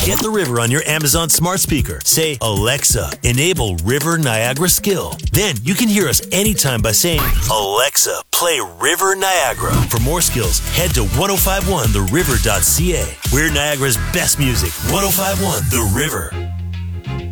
Get the River on your Amazon smart speaker. Say, Alexa, enable River Niagara skill. Then you can hear us anytime by saying, Alexa, play River Niagara. For more skills, head to 1051theriver.ca. We're Niagara's best music. 1051 The River.